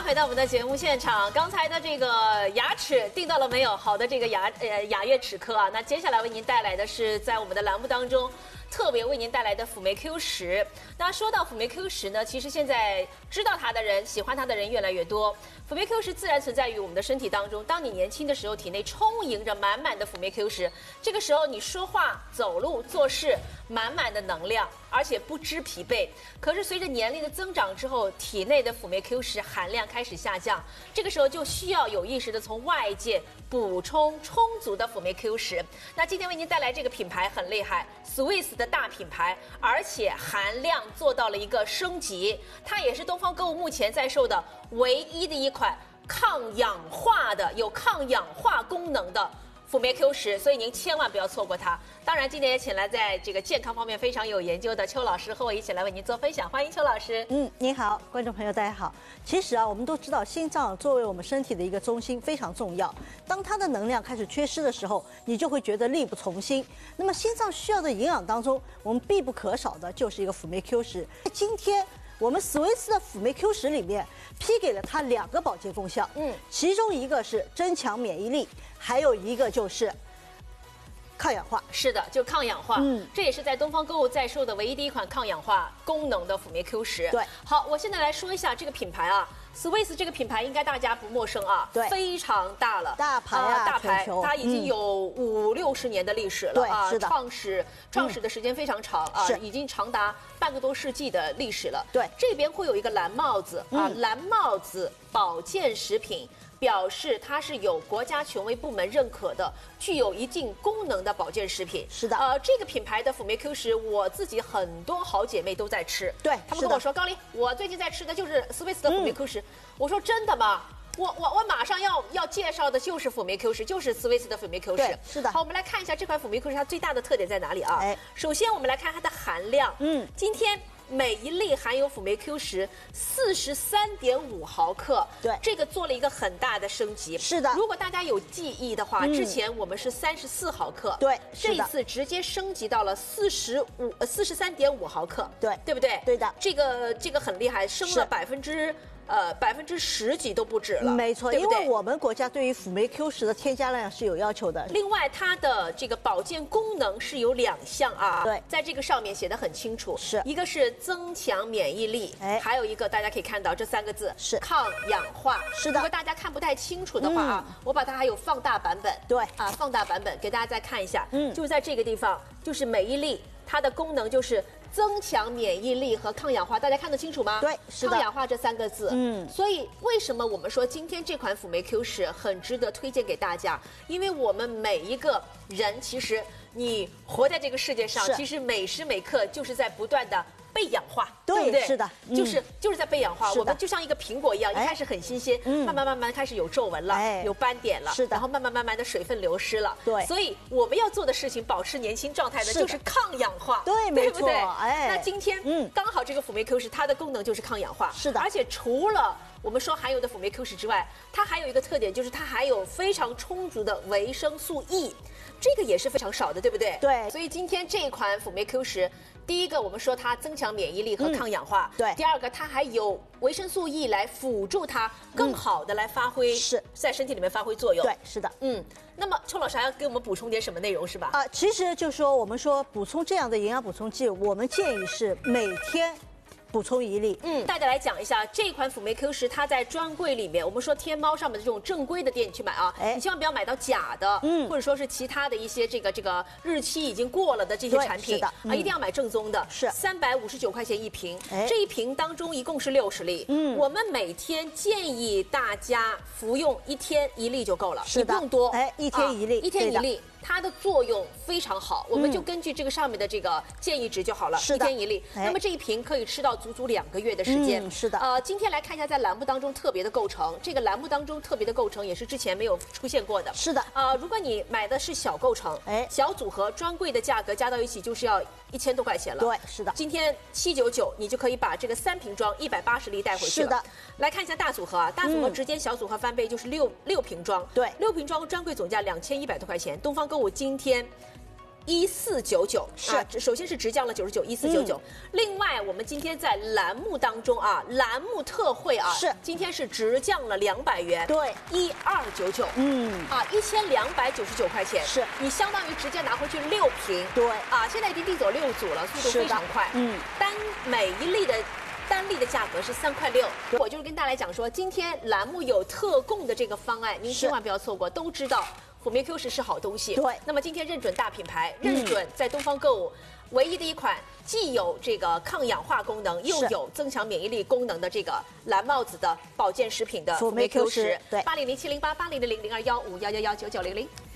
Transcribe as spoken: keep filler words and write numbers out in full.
回到我们的节目现场，刚才的这个牙齿订到了没有？好的，这个牙呃雅悦齿科啊，那接下来为您带来的是在我们的栏目当中特别为您带来的辅酶 Q 十。那说到辅酶 Q 十呢，其实现在知道它的人、喜欢它的人越来越多。辅酶 Q 十自然存在于我们的身体当中。当你年轻的时候，体内充盈着满满的辅酶 Q 十，这个时候你说话、走路、做事满满的能量，而且不知疲惫。可是随着年龄的增长之后，体内的辅酶 Q 十含量开始下降，这个时候就需要有意识的从外界补充充足的辅酶 Q 十。那今天为您带来这个品牌很厉害 ，Swiss 的大品牌，而且含量做到了一个升级，它也是东方购物目前在售的唯一的一款抗氧化的、有抗氧化功能的辅酶 Q 十，所以您千万不要错过它。当然，今天也请来在这个健康方面非常有研究的邱老师和我一起来为您做分享，欢迎邱老师。 嗯，您好，观众朋友大家好。其实啊，我们都知道心脏作为我们身体的一个中心非常重要。当它的能量开始缺失的时候，你就会觉得力不从心。那么心脏需要的营养当中，我们必不可少的就是一个辅酶 Q 十。今天我们史维斯的辅酶 Q 十里面批给了它两个保健功效，嗯，其中一个是增强免疫力，还有一个就是抗氧化。 是的，就抗氧化，嗯，这也是在东方购物在售的唯一的一款抗氧化功能的辅酶 Q 十。 对， 好，我现在来说一下这个品牌啊。Swiss 这个品牌应该大家不陌生啊， 对， 非常大了， 大牌啊， 呃、大牌，它已经有五六十年的历史了， 对啊， 是的， 创始创始的时间非常长啊， 是已经长达半个多世纪的历史了。 对， 这边会有一个蓝帽子啊，蓝帽子保健食品。表示它是有国家权威部门认可的，具有一定功能的保健食品。 是的， 呃，这个品牌的辅酶 Q 十，我自己很多好姐妹都在吃。 对， 他们跟我说，高丽，我最近在吃的就是 Swiss 的辅酶 Q 十。嗯、我说真的吗？我我我马上要要介绍的就是辅酶 Q 十，就是 Swiss 的辅酶 Q 十。 是的。 好，我们来看一下这款辅酶 Q 十它最大的特点在哪里啊？哎，首先我们来看它的含量。嗯，今天。每一粒含有辅酶 Q 十四十三点五毫克， 对， 这个做了一个很大的升级。 是的， 如果大家有记忆的话，嗯、之前我们是三十四毫克， 对， 这一次直接升级到了四十五呃四十三点五毫克， 对， 对不对？ 对的， 这个这个很厉害，升了百分之。呃，百分之十几都不止了， 没错， 对不对？ 因为我们国家对于辅酶 Q 十的添加量是有要求的。 另外，它的这个保健功能是有两项啊， 对， 在这个上面写的很清楚， 是一个是增强免疫力，哎，还有一个大家可以看到这三个字是抗氧化。 是的， 如果大家看不太清楚的话啊，嗯、我把它还有放大版本， 对啊，放大版本给大家再看一下，嗯，就在这个地方，就是每一粒它的功能就是。增强免疫力和抗氧化，大家看得清楚吗？ 对，是的。 抗氧化这三个字，嗯，所以为什么我们说今天这款辅酶 Q 十很值得推荐给大家？因为我们每一个人，其实你活在这个世界上，其实每时每刻就是在不断的。被氧化，对不对？ 是的， 嗯、就是就是在被氧化。我们就像一个苹果一样，一开始很新鲜，哎、慢慢慢慢开始有皱纹了，哎、有斑点了， 是的。 然后慢慢慢慢的水分流失了， 对。 所以我们要做的事情，保持年轻状态的，就是抗氧化， 对， 对不对？ 哎， 那今天，嗯，刚好这个辅酶 Q 十它的功能就是抗氧化， 是的。 而且除了我们说含有的辅酶 Q 十之外，它还有一个特点，就是它还有非常充足的维生素 E， 这个也是非常少的，对不对？ 对。 所以今天这一款辅酶 Q 十。第一个，我们说它增强免疫力和抗氧化， 嗯、对。 第二个，它还有维生素 E 来辅助它更好的来发挥， 是在身体里面发挥作用。 对，是的， 嗯。那么邱老师还要给我们补充点什么内容是吧？ 啊、呃，其实就说我们说补充这样的营养补充剂，我们建议是每天。补充一粒， 嗯，大家来讲一下这款辅酶 Q 十，它在专柜里面，我们说天猫上面的这种正规的店你去买啊，哎，你千万不要买到假的，嗯，或者说是其他的一些这个这个日期已经过了的这些产品， 是的， 啊，一定要买正宗的， 是三百五十九块钱一瓶，哎，这一瓶当中一共是六十粒，嗯，我们每天建议大家服用一天一粒就够了， 是的， 不用多， 哎，一天一粒， 一天一粒。它的作用非常好，我们就根据这个上面的这个建议值就好了， 是一天一粒。那么这一瓶可以吃到足足两个月的时间。 嗯，是的。 呃，今天来看一下在栏目当中特别的构成，这个栏目当中特别的构成也是之前没有出现过的。 是的。 呃，如果你买的是小构成，哎，小组合专柜的价格加到一起就是要一千多块钱了。 对，是的。 今天七九九，你就可以把这个三瓶装一百八十粒带回去了。 是的。 来看一下大组合啊，大组合直接小组合翻倍就是六六瓶装。 对， 六瓶装专柜总价两千一百多块钱，东方购物今天。 一四九九， 是啊，首先是直降了九十九，一四九九。另外，我们今天在栏目当中啊，栏目特惠啊， 是今天是直降了两百元， 对， 一二九九， 嗯， 啊，一千两百九十九块钱， 是你相当于直接拿回去六瓶， 对， 啊，现在已经订走六组了，速度是的非常快， 嗯， 单每一粒的。单粒的价格是三块六，我就是跟大家来讲说，今天栏目有特供的这个方案，您千万不要错过。都知道辅酶 Q 十是好东西， 对。 那么今天认准大品牌，认准在东方购物。唯一的一款既有这个抗氧化功能，又有增强免疫力功能的这个蓝帽子的保健食品的辅酶 Q 十， 对，八零零七零八八零零零零二幺五幺幺幺九九零零。